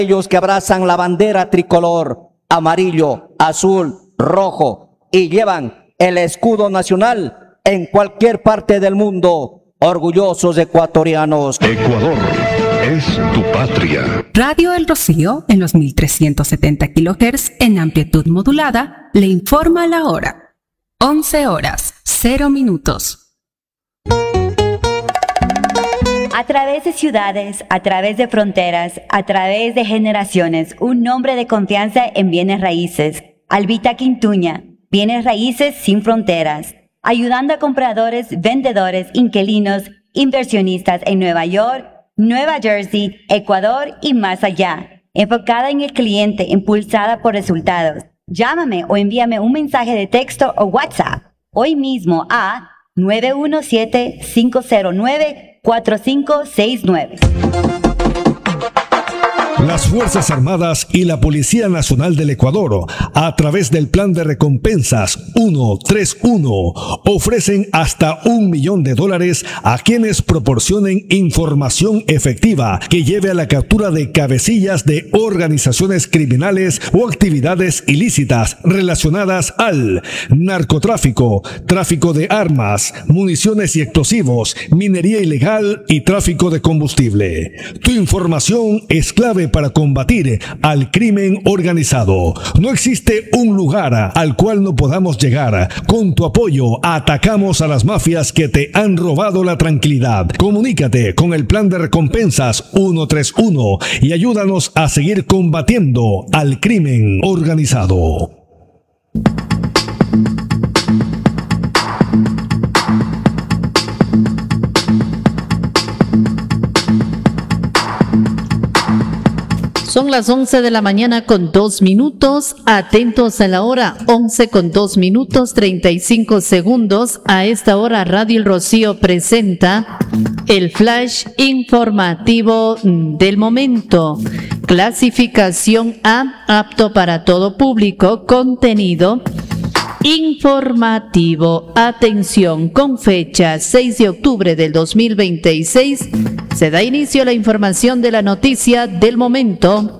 Ellos que abrazan la bandera tricolor, amarillo, azul, rojo, y llevan el escudo nacional en cualquier parte del mundo, orgullosos ecuatorianos. Ecuador es tu patria. Radio El Rocío, en los 1370 kHz en amplitud modulada, le informa la hora. 11:00. A través de ciudades, a través de fronteras, a través de generaciones, un nombre de confianza en bienes raíces. Albita Quintuña, bienes raíces sin fronteras. Ayudando a compradores, vendedores, inquilinos, inversionistas en Nueva York, Nueva Jersey, Ecuador y más allá. Enfocada en el cliente, impulsada por resultados. Llámame o envíame un mensaje de texto o WhatsApp hoy mismo a 917-509-4569. Las Fuerzas Armadas y la Policía Nacional del Ecuador, a través del Plan de Recompensas 131, ofrecen hasta $1 millón a quienes proporcionen información efectiva que lleve a la captura de cabecillas de organizaciones criminales o actividades ilícitas relacionadas al narcotráfico, tráfico de armas, municiones y explosivos, minería ilegal y tráfico de combustible. Tu información es clave para combatir al crimen organizado. No existe un lugar al cual no podamos llegar. Con tu apoyo atacamos a las mafias que te han robado la tranquilidad. Comunícate con el Plan de Recompensas 131 y ayúdanos a seguir combatiendo al crimen organizado. Son las 11:02 a.m. Atentos a la hora, 11:02 35 segundos. A esta hora, Radio El Rocío presenta el flash informativo del momento. Clasificación A, apto para todo público. Contenido informativo. Atención, con fecha 6 de octubre del 2026, se da inicio a la información de la noticia del momento.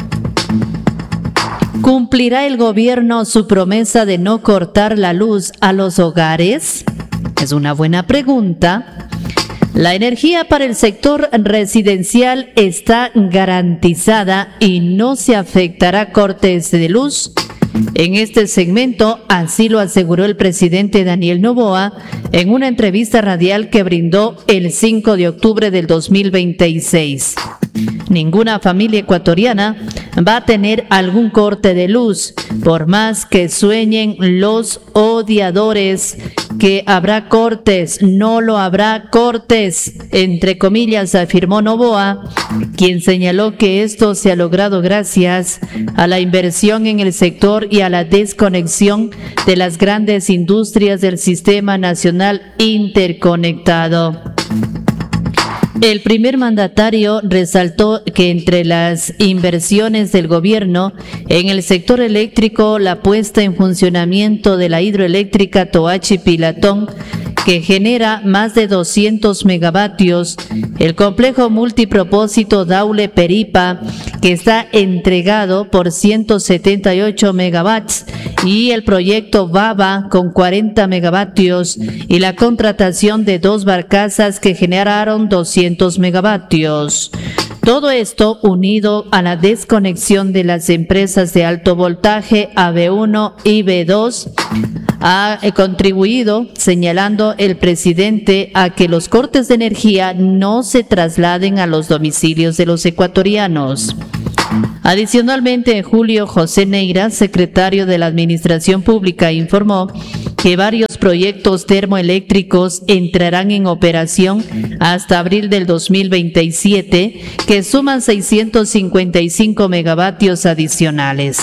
¿Cumplirá el gobierno su promesa de no cortar la luz a los hogares? Es una buena pregunta. La energía para el sector residencial está garantizada y no se afectará cortes de luz. En este segmento, así lo aseguró el presidente Daniel Noboa en una entrevista radial que brindó el 5 de octubre del 2026. Ninguna familia ecuatoriana va a tener algún corte de luz, por más que sueñen los odiadores que habrá cortes. No lo habrá cortes, entre comillas, afirmó Noboa, quien señaló que esto se ha logrado gracias a la inversión en el sector y a la desconexión de las grandes industrias del Sistema Nacional Interconectado. El primer mandatario resaltó que entre las inversiones del gobierno en el sector eléctrico, la puesta en funcionamiento de la hidroeléctrica Toachi-Pilatón, que genera más de 200 megavatios, el complejo multipropósito Daule-Peripa, que está entregado por 178 megawatts, y el proyecto Baba con 40 megavatios, y la contratación de 2 barcazas que generaron 200 megavatios. Todo esto unido a la desconexión de las empresas de alto voltaje AB1 y B2 ha contribuido, señalando el presidente, a que los cortes de energía no se trasladen a los domicilios de los ecuatorianos. Adicionalmente, Julio José Neira, secretario de la Administración Pública, informó que varios proyectos termoeléctricos entrarán en operación hasta abril del 2027, que suman 655 megavatios adicionales.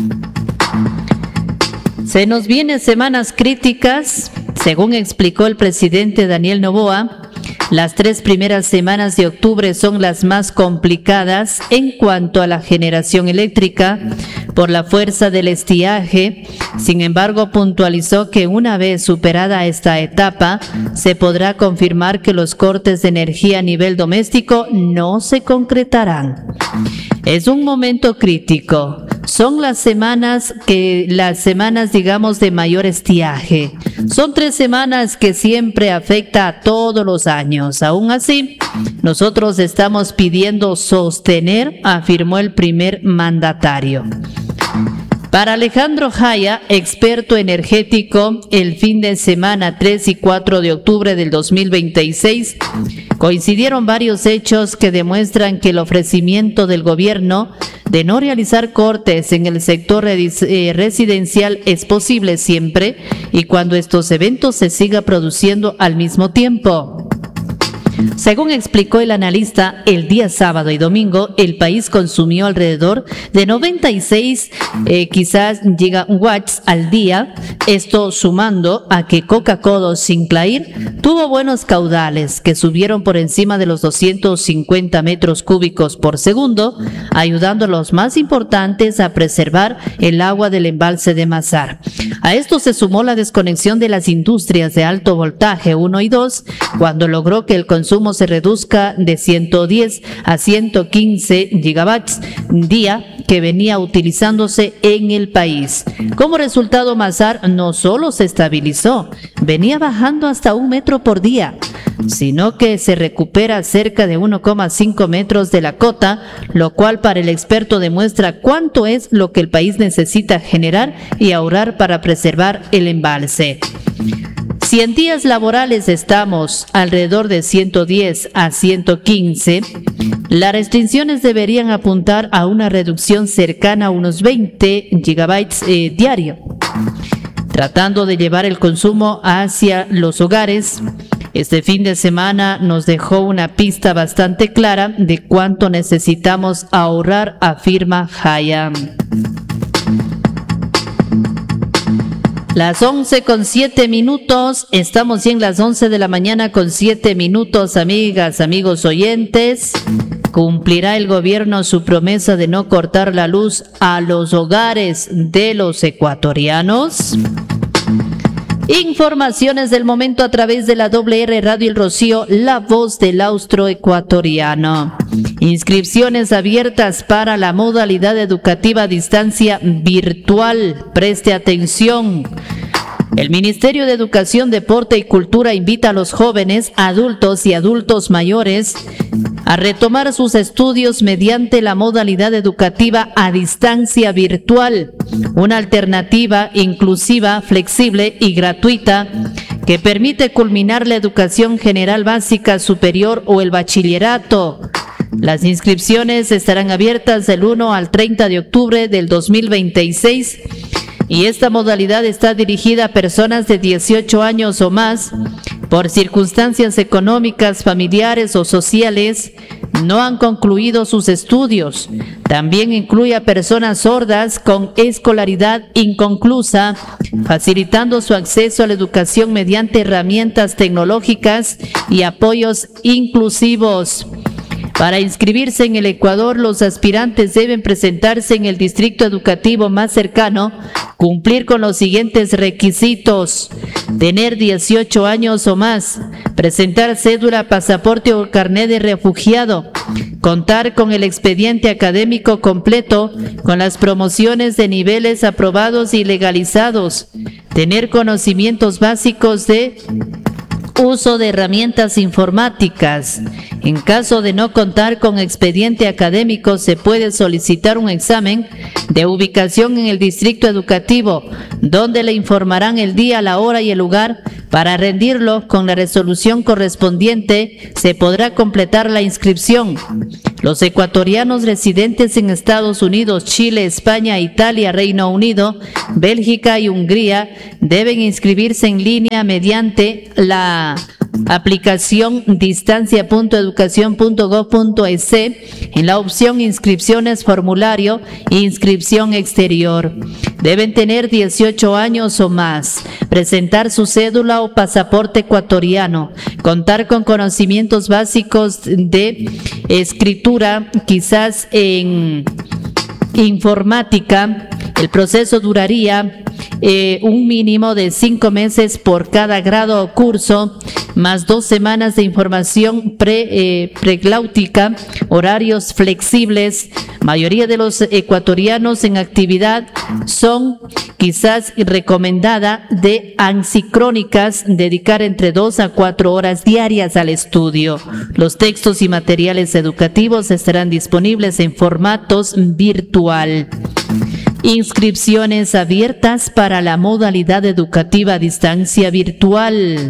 Se nos vienen semanas críticas, según explicó el presidente Daniel Noboa. Las 3 primeras semanas de octubre son las más complicadas en cuanto a la generación eléctrica, por la fuerza del estiaje. Sin embargo, puntualizó que una vez superada esta etapa, se podrá confirmar que los cortes de energía a nivel doméstico no se concretarán. Es un momento crítico. Son las semanas, digamos, de mayor estiaje. Son 3 semanas que siempre afecta a todos los años. Aún así, nosotros estamos pidiendo sostener, afirmó el primer mandatario. Para Alejandro Jaya, experto energético, el fin de semana 3 y 4 de octubre del 2026 coincidieron varios hechos que demuestran que el ofrecimiento del gobierno de no realizar cortes en el sector residencial es posible siempre y cuando estos eventos se siga produciendo al mismo tiempo. Según explicó el analista, el día sábado y domingo el país consumió alrededor de 96 gigawatts al día, esto sumando a que Coca-Cola Sinclair tuvo buenos caudales que subieron por encima de los 250 metros cúbicos por segundo, ayudando a los más importantes a preservar el agua del embalse de Mazar. A esto se sumó la desconexión de las industrias de alto voltaje 1 y 2, cuando logró que el consumo se reduzca de 110 a 115 gigawatts día que venía utilizándose en el país. Como resultado, Mazar no solo se estabilizó, venía bajando hasta 1 metro por día, sino que se recupera cerca de 1,5 metros de la cota, lo cual para el experto demuestra cuánto es lo que el país necesita generar y ahorrar para preservar el embalse. Si en días laborales estamos alrededor de 110 a 115, las restricciones deberían apuntar a una reducción cercana a unos 20 gigabytes diario, tratando de llevar el consumo hacia los hogares. Este fin de semana nos dejó una pista bastante clara de cuánto necesitamos ahorrar, afirma Jaya. Las 11:07, estamos en las 11 de la mañana con 7 minutos, amigas, amigos oyentes. ¿Cumplirá el gobierno su promesa de no cortar la luz a los hogares de los ecuatorianos? Informaciones del momento a través de la WR Radio El Rocío, la voz del austroecuatoriano. Inscripciones abiertas para la modalidad educativa a distancia virtual. Preste atención. El Ministerio de Educación, Deporte y Cultura invita a los jóvenes, adultos y adultos mayores a retomar sus estudios mediante la modalidad educativa a distancia virtual, una alternativa inclusiva, flexible y gratuita que permite culminar la educación general básica, superior o el bachillerato. Las inscripciones estarán abiertas del 1 al 30 de octubre del 2026 y esta modalidad está dirigida a personas de 18 años o más por circunstancias económicas, familiares o sociales, no han concluido sus estudios. También incluye a personas sordas con escolaridad inconclusa, facilitando su acceso a la educación mediante herramientas tecnológicas y apoyos inclusivos. Para inscribirse en el Ecuador, los aspirantes deben presentarse en el distrito educativo más cercano, cumplir con los siguientes requisitos: tener 18 años o más, presentar cédula, pasaporte o carnet de refugiado, contar con el expediente académico completo, con las promociones de niveles aprobados y legalizados, tener conocimientos básicos de uso de herramientas informáticas. En caso de no contar con expediente académico, se puede solicitar un examen de ubicación en el distrito educativo, donde le informarán el día, la hora y el lugar. Para rendirlo, con la resolución correspondiente, se podrá completar la inscripción. Los ecuatorianos residentes en Estados Unidos, Chile, España, Italia, Reino Unido, Bélgica y Hungría deben inscribirse en línea mediante la aplicación distancia.educacion.gov.es en la opción Inscripciones Formulario e Inscripción Exterior. Deben tener 18 años o más, presentar su cédula o pasaporte ecuatoriano, contar con conocimientos básicos de escritura, quizás en informática. El proceso duraría un mínimo de 5 meses por cada grado o curso, más 2 semanas de información precláutica, horarios flexibles. Mayoría de los ecuatorianos en actividad son quizás recomendada de ansicrónicas, dedicar entre 2 a 4 horas diarias al estudio. Los textos y materiales educativos estarán disponibles en formatos virtual. Inscripciones abiertas para la modalidad educativa a distancia virtual.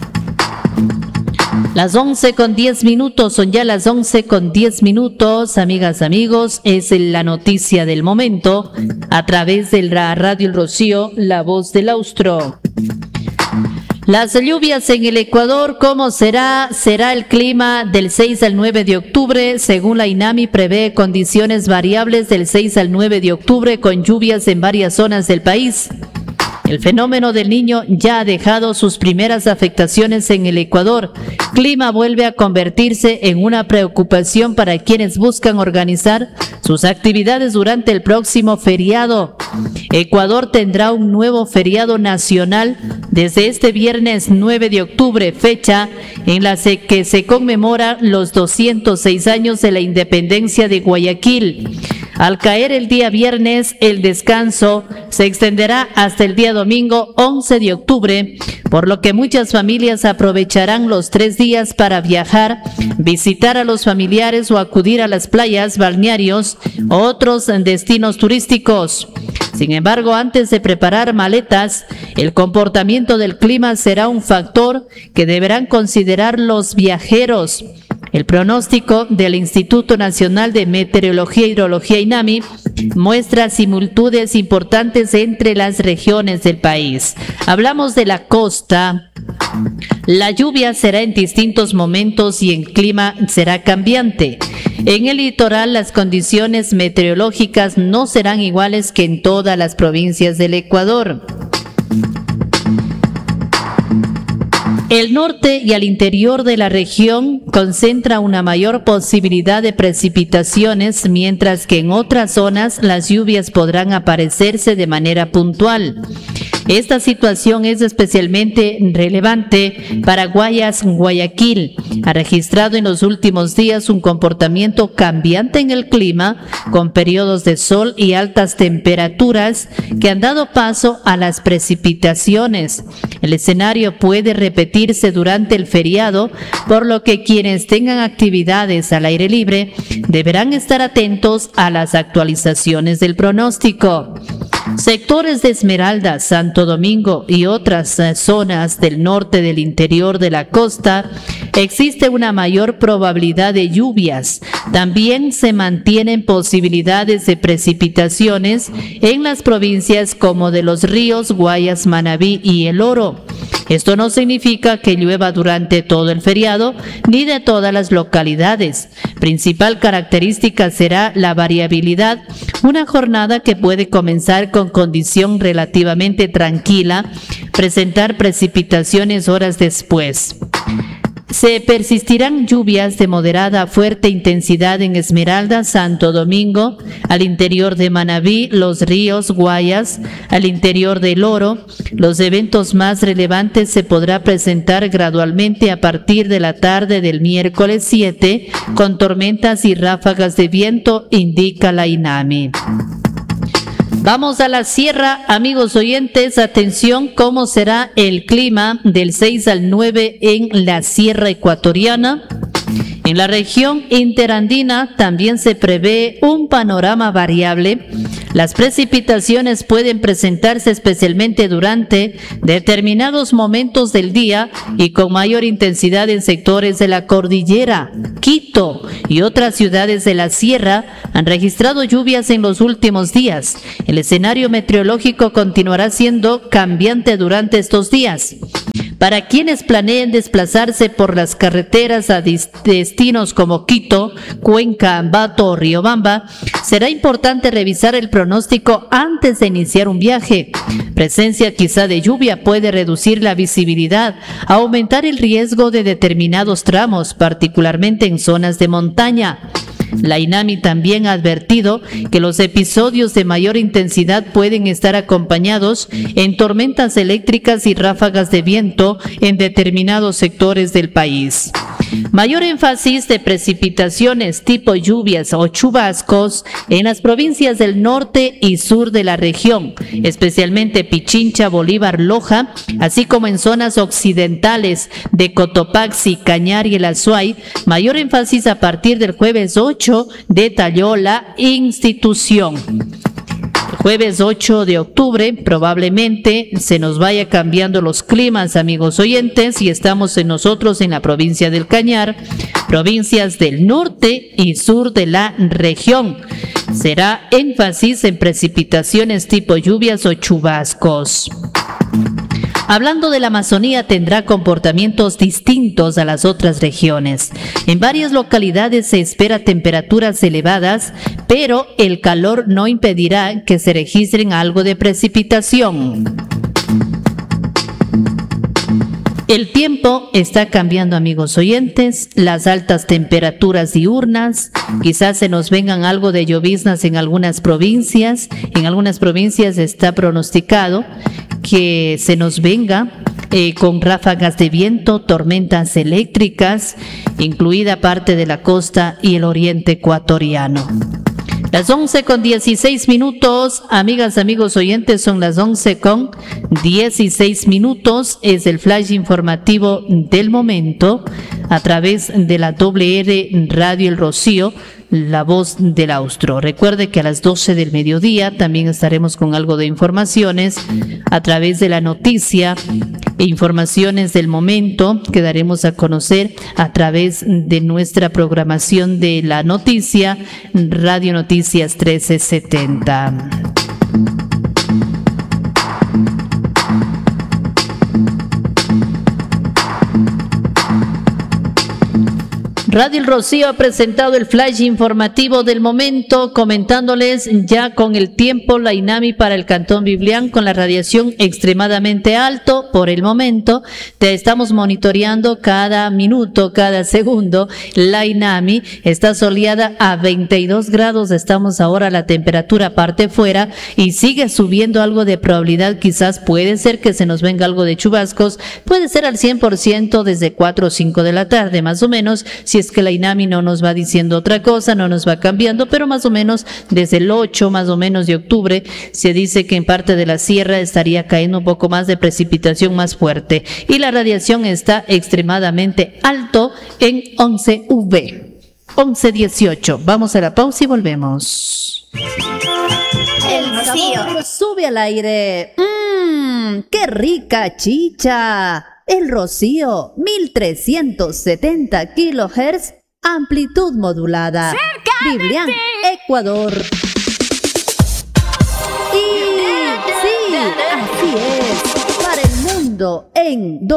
Las 11:10 son ya las 11:10, amigas, amigos, es la noticia del momento a través de la Radio El Rocío, la voz del austro. Las lluvias en el Ecuador, ¿cómo será? Será el clima del 6 al 9 de octubre. Según la INAMI, prevé condiciones variables del 6 al 9 de octubre con lluvias en varias zonas del país. El fenómeno del Niño ya ha dejado sus primeras afectaciones en el Ecuador. Clima vuelve a convertirse en una preocupación para quienes buscan organizar sus actividades durante el próximo feriado. Ecuador tendrá un nuevo feriado nacional desde este viernes 9 de octubre, fecha en la que se conmemora los 206 años de la independencia de Guayaquil. Al caer el día viernes, el descanso se extenderá hasta el día domingo 11 de octubre, por lo que muchas familias aprovecharán los 3 días para viajar, visitar a los familiares o acudir a las playas, balnearios o otros destinos turísticos. Sin embargo, antes de preparar maletas, el comportamiento del clima será un factor que deberán considerar los viajeros. El pronóstico del Instituto Nacional de Meteorología e Hidrología INAMI muestra similitudes importantes entre las regiones del país. Hablamos de la costa. La lluvia será en distintos momentos y el clima será cambiante. En el litoral, las condiciones meteorológicas no serán iguales que en todas las provincias del Ecuador. El norte y al interior de la región concentra una mayor posibilidad de precipitaciones, mientras que en otras zonas las lluvias podrán aparecerse de manera puntual. Esta situación es especialmente relevante para Guayaquil. Ha registrado en los últimos días un comportamiento cambiante en el clima, con periodos de sol y altas temperaturas que han dado paso a las precipitaciones. El escenario puede repetirse durante el feriado, por lo que quienes tengan actividades al aire libre deberán estar atentos a las actualizaciones del pronóstico. Sectores de Esmeralda, Santo Domingo y otras zonas del norte del interior de la costa existe una mayor probabilidad de lluvias. También se mantienen posibilidades de precipitaciones en las provincias como de Los Ríos, Guayas, Manabí y El Oro. Esto no significa que llueva durante todo el feriado ni de todas las localidades. Principal característica será la variabilidad, una jornada que puede comenzar con condición relativamente tranquila, presentar precipitaciones horas después. Se persistirán lluvias de moderada a fuerte intensidad en Esmeralda, Santo Domingo, al interior de Manabí, Los Ríos, Guayas, al interior del Oro. Los eventos más relevantes se podrá presentar gradualmente a partir de la tarde del miércoles 7, con tormentas y ráfagas de viento, indica la INAMI. Vamos a la sierra, amigos oyentes, atención, ¿cómo será el clima del 6 al 9 en la sierra ecuatoriana? En la región interandina también se prevé un panorama variable. Las precipitaciones pueden presentarse especialmente durante determinados momentos del día y con mayor intensidad en sectores de la cordillera. Quito y otras ciudades de la sierra han registrado lluvias en los últimos días. El escenario meteorológico continuará siendo cambiante durante estos días. Para quienes planeen desplazarse por las carreteras a destinos como Quito, Cuenca, Ambato o Riobamba, será importante revisar el pronóstico antes de iniciar un viaje. Presencia quizá de lluvia puede reducir la visibilidad, aumentar el riesgo de determinados tramos, particularmente en zonas de montaña. La INAMI también ha advertido que los episodios de mayor intensidad pueden estar acompañados en tormentas eléctricas y ráfagas de viento en determinados sectores del país. Mayor énfasis de precipitaciones tipo lluvias o chubascos en las provincias del norte y sur de la región, especialmente Pichincha, Bolívar, Loja, así como en zonas occidentales de Cotopaxi, Cañar y el Azuay. Mayor énfasis a partir del jueves 8, detalló la institución. Jueves 8 de octubre probablemente se nos vaya cambiando los climas, amigos oyentes, y estamos nosotros en la provincia del Cañar, provincias del norte y sur de la región. Será énfasis en precipitaciones tipo lluvias o chubascos. Hablando de la Amazonía, tendrá comportamientos distintos a las otras regiones. En varias localidades se espera temperaturas elevadas, pero el calor no impedirá que se registren algo de precipitación. El tiempo está cambiando, amigos oyentes, las altas temperaturas diurnas, quizás se nos vengan algo de lloviznas en algunas provincias está pronosticado que se nos venga con ráfagas de viento, tormentas eléctricas, incluida parte de la costa y el oriente ecuatoriano. Las 11:16, amigas, amigos oyentes, son las 11:16, es el flash informativo del momento a través de la WR Radio El Rocío, la voz del Austro. Recuerde que a las 12 del mediodía también estaremos con algo de informaciones a través de la noticia e informaciones del momento que daremos a conocer a través de nuestra programación de la noticia, Radio Noticias 1370. Radio El Rocío ha presentado el flash informativo del momento, comentándoles ya con el tiempo la INAMI para el Cantón Biblián con la radiación extremadamente alto. Por el momento te estamos monitoreando cada minuto, cada segundo. La INAMI está soleada a 22 grados, estamos ahora a la temperatura parte fuera y sigue subiendo algo de probabilidad, quizás puede ser que se nos venga algo de chubascos, puede ser al 100% desde 4 o 5 de la tarde más o menos, si es que la INAMI no nos va diciendo otra cosa, no nos va cambiando, pero más o menos desde el 8 más o menos de octubre se dice que en parte de la sierra estaría cayendo un poco más de precipitación más fuerte y la radiación está extremadamente alto en 11 UV. 11:18. Vamos a la pausa y volvemos. El Rocío sube al aire. ¡Qué rica chicha! El Rocío, 1370 kHz, amplitud modulada. Biblián, Ecuador. Y sí, así es. Para el mundo en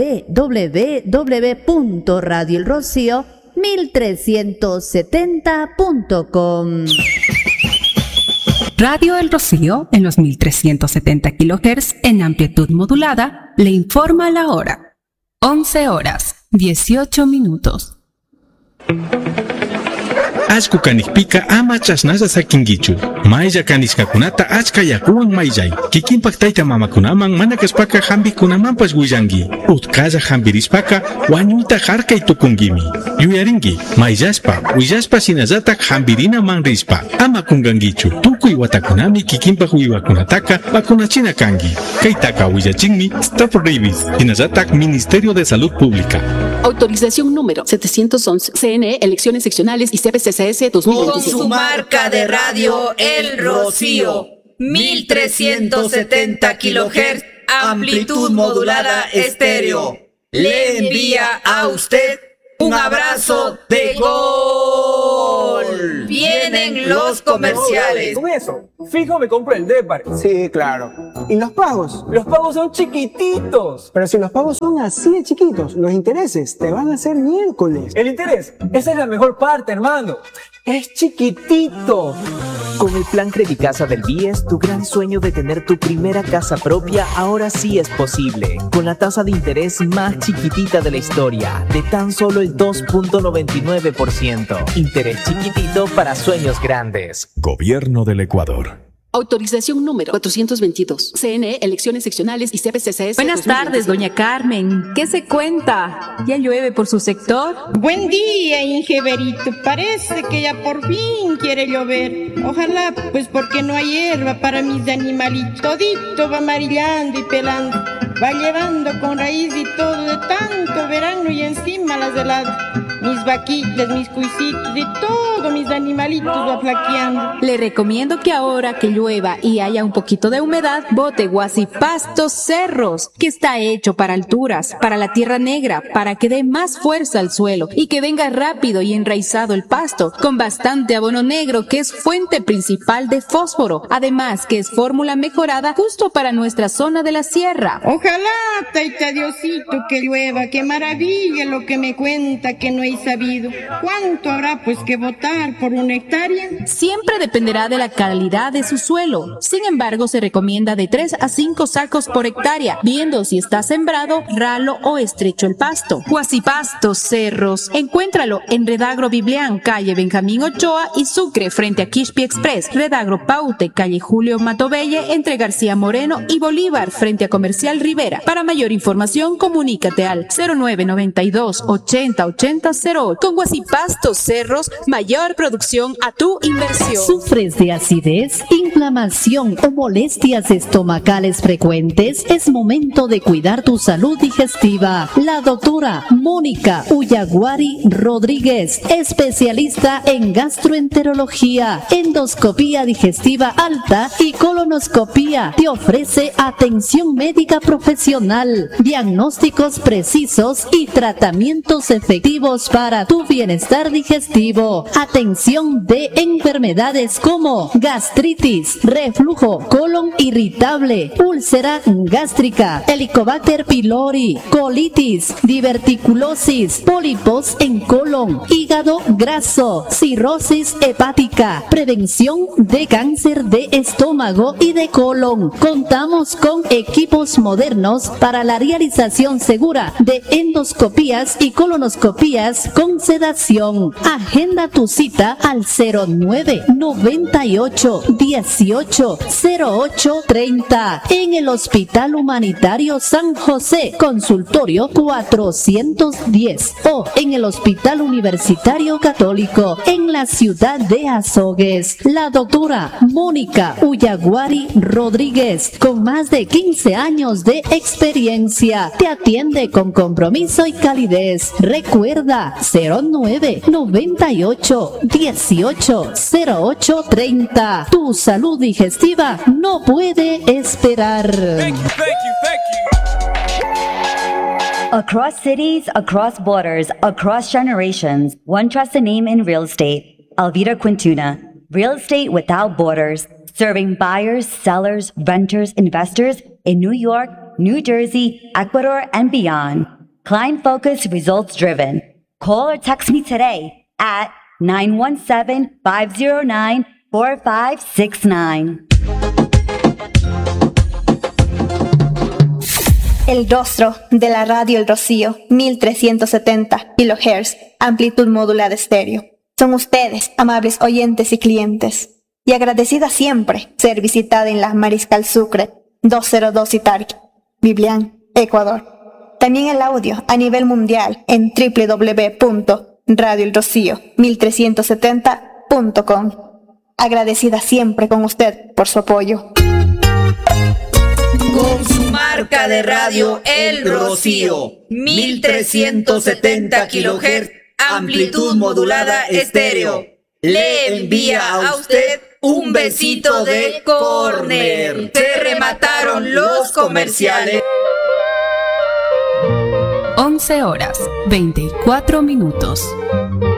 www.radioelrocío1370.com. Radio El Rocío, en los 1370 kHz en amplitud modulada, le informa la hora. 11:18. Ashku kanikpika ama chasnasa sakingichu. Maylla kanisqakunata achka yakuwan mayllay. Kikinpak tayta mamakunaman mana kaspaka hampikunamanpas willanki. Utkalla hampirispaka wañuyta harkay tukungimi. Yuyarinki, mayllashpa, willashpa sinallatak hampirinaman rispa. Ama kungankichu. Tukuy watakunami kikinpak wiwakunataka vacunachina kanki. Kaytaka willachinmi Stop Rabies. Sinallatak Ministerio de Salud Pública. Autorización número 711. CNE, elecciones seccionales y CPCCS 2027. Con su marca de radio El Rocío, 1370 kHz, amplitud modulada estéreo. Le envía a usted un abrazo de gol. Azul. Vienen los comerciales. Con eso, fijo me compro el Depar. Sí, claro. ¿Y los pagos? Los pagos son chiquititos. Pero si los pagos son así de chiquitos, los intereses te van a hacer miércoles. El interés, esa es la mejor parte, hermano. Es chiquitito. Con el plan Credicasa del BIES, tu gran sueño de tener tu primera casa propia ahora sí es posible. Con la tasa de interés más chiquitita de la historia, de tan solo el 2.99%. Interés chiquitito para sueños grandes. Gobierno del Ecuador. Autorización número 422. CNE, elecciones seccionales y CPCCS. Buenas tardes, doña Carmen. ¿Qué se cuenta? ¿Ya llueve por su sector? Buen día, Ingeberito. Parece que ya por fin quiere llover. Ojalá, pues porque no hay hierba para mis animalitos. Todito va amarillando y pelando. Va llevando con raíz y todo de tanto verano y encima las heladas. Mis vaquitas, mis cuisitos y todo mis animalitos va flaqueando. Le recomiendo que ahora que llueva y haya un poquito de humedad, bote Guasipastos Cerros, que está hecho para alturas, para la tierra negra, para que dé más fuerza al suelo y que venga rápido y enraizado el pasto, con bastante abono negro que es fuente principal de fósforo, además que es fórmula mejorada justo para nuestra zona de la sierra. Ojalá, taita Diosito, que llueva, qué maravilla lo que me cuenta que no he sabido. ¿Cuánto habrá pues que botar por una hectárea? Siempre dependerá de la calidad de su suelo. Sin embargo, se recomienda de 3 a 5 sacos por hectárea, viendo si está sembrado, ralo o estrecho el pasto. Guasipastos Cerros. Encuéntralo en Redagro Biblián, calle Benjamín Ochoa y Sucre, frente a Quispi Express. Redagro Paute, calle Julio Matobelle, entre García Moreno y Bolívar, frente a Comercial Rivera. Para mayor información, comunícate al 0992 80 80 08. Con Guasipastos Cerros, mayor producción a tu inversión. ¿Sufres de acidez, inflamación o molestias estomacales frecuentes? Es momento de cuidar tu salud digestiva. La doctora Mónica Uyaguari Rodríguez, especialista en gastroenterología, endoscopía digestiva alta y colonoscopía, te ofrece atención médica profesional, diagnósticos precisos y tratamientos efectivos para tu bienestar digestivo. Atención de enfermedades como gastritis, reflujo, colon irritable, úlcera gástrica, Helicobacter pylori, colitis, diverticulosis, pólipos en colon, hígado graso, cirrosis hepática, prevención de cáncer de estómago y de colon. Contamos con equipos modernos para la realización segura de endoscopías y colonoscopías con sedación. Agenda tu cita al 0998 18 08 30 en el Hospital Humanitario San José, consultorio 410, o en el Hospital Universitario Católico en la ciudad de Azogues. La doctora Mónica Uyaguari Rodríguez, con más de 15 años de experiencia, te atiende con compromiso y calidez. Recuerda 0998 18 08 30. Tu salud digestiva no puede esperar. Across cities, across borders, across generations, one trusts a name in real estate. Alvira Quintuna. Real estate without borders. Serving buyers, sellers, renters, investors in New York, New Jersey, Ecuador, and beyond. Client focused, results driven. Call or text me today at 917-509-4569. El rostro de la radio El Rocío, 1370 kHz, amplitud modulada estéreo. Son ustedes, amables oyentes y clientes. Y agradecida siempre ser visitada en la Mariscal Sucre, 202 Itarqui, Biblián, Ecuador. También el audio a nivel mundial en www.radioelrocío1370.com. Agradecida siempre con usted por su apoyo. Con su marca de radio El Rocío, 1370 kHz, amplitud modulada estéreo. Le envía a usted un besito de córner. Se remataron los comerciales. 11 horas, 24 minutos.